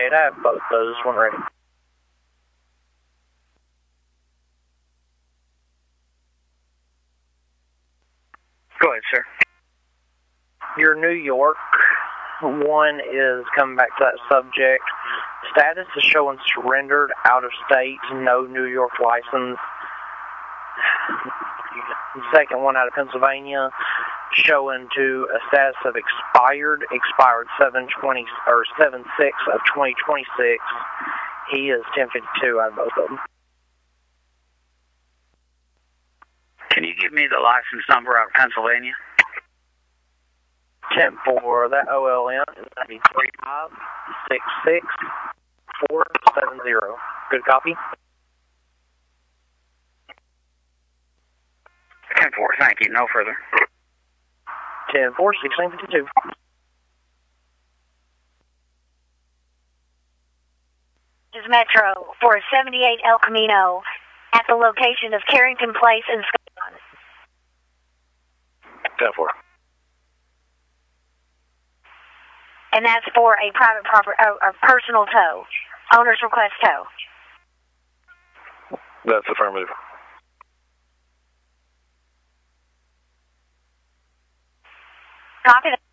10-8, I have both those when ready. Go ahead, sir. Your New York one is coming back to that subject. Status is showing surrendered, out of state, no New York license. The second one out of Pennsylvania, showing to a status of expired 7/20 or 7/6 of 2026. He is 1052 out of both of them. Can you give me the license number out of Pennsylvania? 10-4, that OLN is going to be 3566470. Good copy? 10-4, thank you. No further. 10-4, 1652. This is Metro for 78 El Camino at the location of Carrington Place in Scotland. 10-4. And that's for a private property, a personal tow. Owner's request tow. That's affirmative. Copy that.